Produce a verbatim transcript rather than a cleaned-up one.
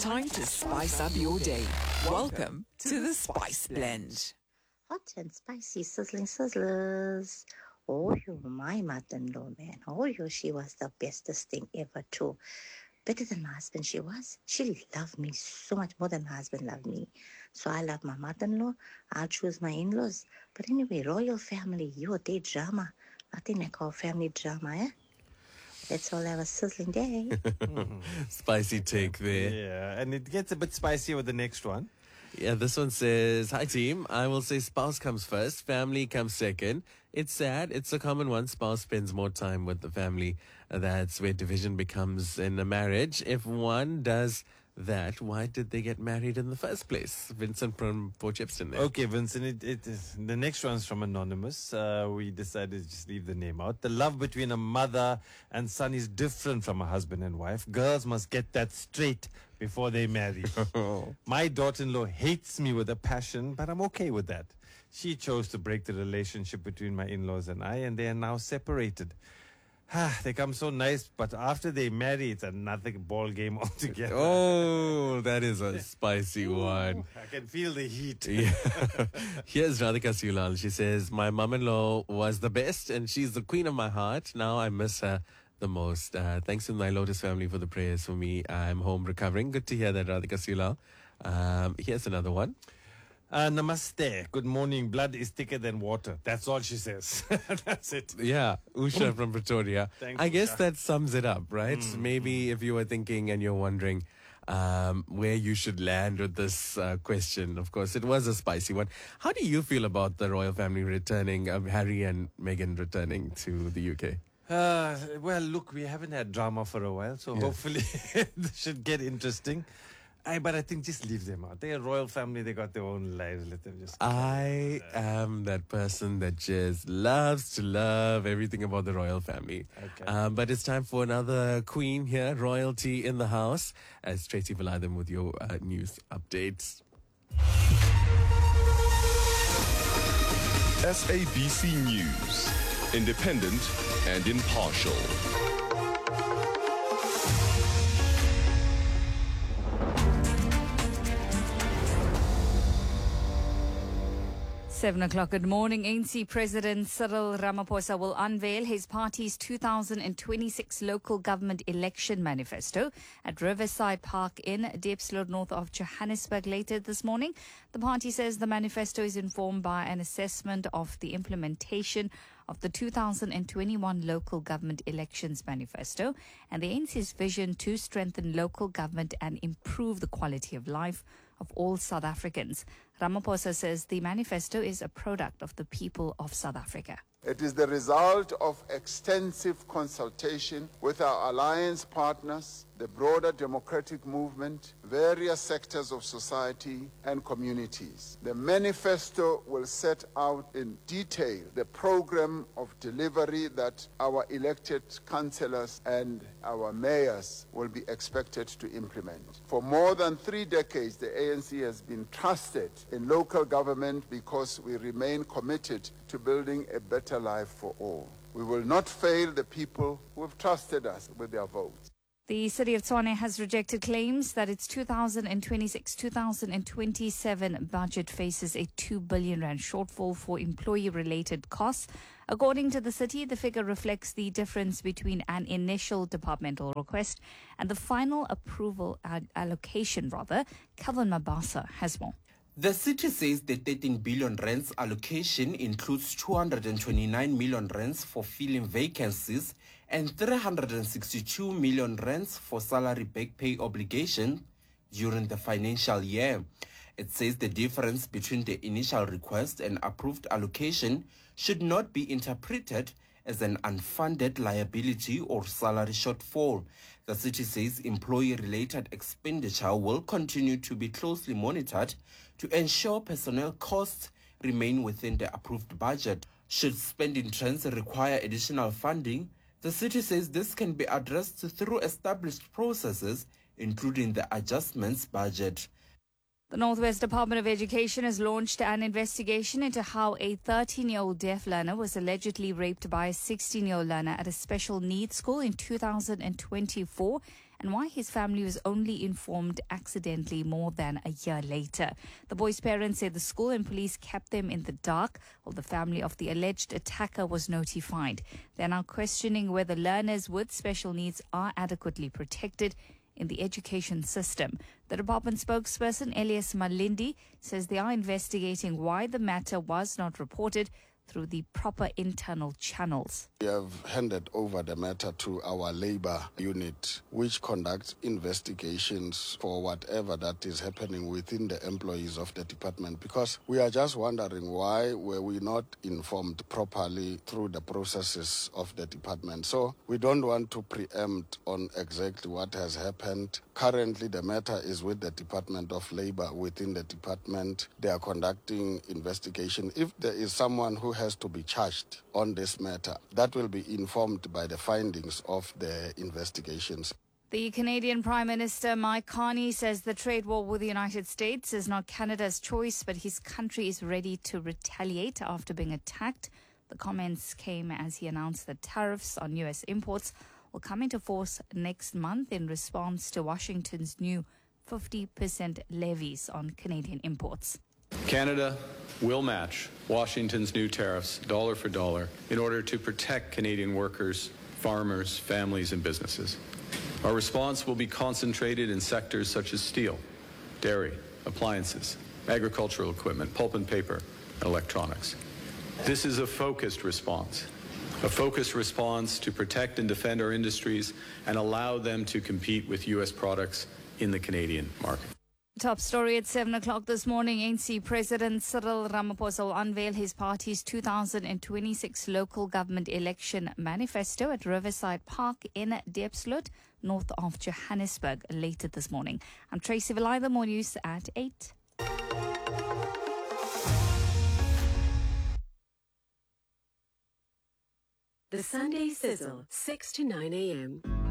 time to spice up your day. Welcome to the Spice Blend. Hot and spicy sizzling sizzlers. Oh, you, my mother-in-law, man. Oh, you, she was the bestest thing ever, too. Better than my husband she was. She loved me so much more than my husband loved me. So I love my mother-in-law. I'll choose my in-laws. But anyway, royal family, you, they drama. Nothing like our family drama, eh? Let's all have a sizzling day. Spicy take there. Yeah, and it gets a bit spicier with the next one. Yeah, this one says, hi team, I will say spouse comes first, family comes second. It's sad, it's a common one. Spouse spends more time with the family. That's where division becomes in a marriage. If one does that, why did they get married in the first place? Vincent from Port Shepstone there. Okay, Vincent, it, it is, the next one's from Anonymous. Uh, we decided to just leave the name out. The love between a mother and son is different from a husband and wife. Girls must get that straight before they marry. My daughter-in-law hates me with a passion, but I'm okay with that. She chose to break the relationship between my in-laws and I, and they are now separated. They come so nice, but after they marry, it's another ball game altogether. Oh, that is a spicy one. I can feel the heat. Yeah. Here's Radhika Siulal. She says, my mom-in-law was the best and she's the queen of my heart. Now I miss her the most. Uh, thanks to my Lotus family for the prayers for me. I'm home recovering. Good to hear that, Radhika Siulal. Um, here's another one. Uh, namaste. Good morning. Blood is thicker than water. That's all she says. That's it. Yeah. Usha from Pretoria. Thanks, I guess Usha. that sums it up, right? Mm, Maybe if you were thinking and you're wondering um, where you should land with this uh, question, of course, it was a spicy one. How do you feel about the royal family returning, um, Harry and Meghan returning to the U K? Uh, well, look, we haven't had drama for a while, so Yeah. hopefully this should get interesting. I, but I think just leave them out. They're a royal family. They got their own lives. Let them just... I am that person that just loves to love everything about the royal family. Okay. Um, but it's time for another queen here, royalty in the house, as Tracy Valaydham with your uh, news updates. S A B C News, independent and impartial. Seven o'clock. Good morning. A N C President Cyril Ramaphosa will unveil his party's two thousand twenty-six local government election manifesto at Riverside Park in Diepsloot, north of Johannesburg, later this morning. The party says the manifesto is informed by an assessment of the implementation of the two thousand twenty-one local government elections manifesto and the A N C's vision to strengthen local government and improve the quality of life of all South Africans. Ramaphosa says the manifesto is a product of the people of South Africa. It is the result of extensive consultation with our alliance partners, the broader democratic movement, various sectors of society and communities. The manifesto will set out in detail the program of delivery that our elected councillors and our mayors will be expected to implement. For more than three decades, the A N C has been trusted in local government because we remain committed to building a better life for all. We will not fail the people who have trusted us with their votes. The city of Tshwane has rejected claims that its two thousand twenty-six to two thousand twenty-seven budget faces a two billion rand shortfall for employee-related costs. According to the city, the figure reflects the difference between an initial departmental request and the final approval ad- allocation, rather. Calvin Mabasa has more. The city says the thirteen billion rands allocation includes two hundred twenty-nine million rands for filling vacancies and three hundred sixty-two million rands for salary back pay obligation during the financial year. It says the difference between the initial request and approved allocation should not be interpreted as an unfunded liability or salary shortfall. The city says employee-related expenditure will continue to be closely monitored to ensure personnel costs remain within the approved budget. Should spending trends require additional funding, the city says this can be addressed through established processes, including the adjustments budget. The Northwest Department of Education has launched an investigation into how a thirteen-year-old deaf learner was allegedly raped by a sixteen-year-old learner at a special needs school in two thousand twenty-four and why his family was only informed accidentally more than a year later. The boy's parents said the school and police kept them in the dark while the family of the alleged attacker was notified. They're now questioning whether learners with special needs are adequately protected in the education system. The department spokesperson, Elias Malindi, says they are investigating why the matter was not reported through the proper internal channels. We have handed over the matter to our labor unit, which conducts investigations for whatever that is happening within the employees of the department, because we are just wondering why were we not informed properly through the processes of the department. So we don't want to preempt on exactly what has happened. Currently, the matter is with the Department of Labor within the department. They are conducting investigation. If there is someone who has to be charged on this matter, that will be informed by the findings of the investigations. The Canadian Prime Minister Mike Carney says the trade war with the United States is not Canada's choice, but his country is ready to retaliate after being attacked. The comments came as he announced that tariffs on U S imports will come into force next month in response to Washington's new fifty percent levies on Canadian imports. Canada will match Washington's new tariffs dollar for dollar in order to protect Canadian workers, farmers, families, and businesses. Our response will be concentrated in sectors such as steel, dairy, appliances, agricultural equipment, pulp and paper, and electronics. This is a focused response, a focused response to protect and defend our industries and allow them to compete with U S products in the Canadian market. Top story at seven o'clock this morning. N C President Cyril Ramaphosa will unveil his party's two thousand twenty-six local government election manifesto at Riverside Park in Diepsloot, north of Johannesburg, later this morning. I'm Tracy Vilay, more news at eight. The Sunday Sizzle, six to nine a.m.